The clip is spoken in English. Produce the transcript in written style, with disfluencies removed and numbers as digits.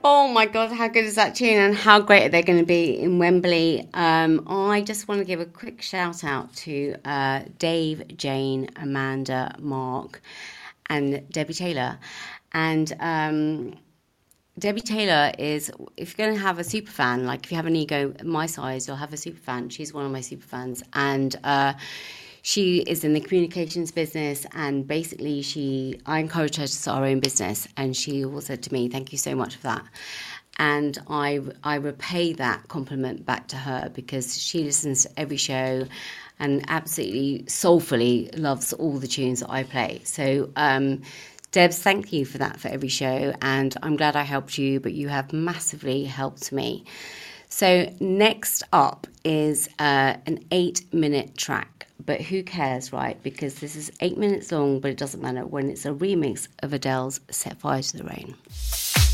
Oh my God, how good is that tune and how great are they going to be in Wembley? I just want to give a quick shout out to Dave, Jane, Amanda, Mark, and Debbie Taylor. And Debbie Taylor is, if you're going to have a super fan, like if you have an ego my size, you'll have a super fan. She's one of my super fans. And she is in the communications business, and basically I encouraged her to start her own business, and she all said to me, thank you so much for that. And I repay that compliment back to her because she listens to every show and absolutely soulfully loves all the tunes that I play. So Debs, thank you for that for every show, and I'm glad I helped you, but you have massively helped me. So next up is an 8-minute track, but who cares, right? Because this is 8 minutes long, but it doesn't matter when it's a remix of Adele's Set Fire to the Rain.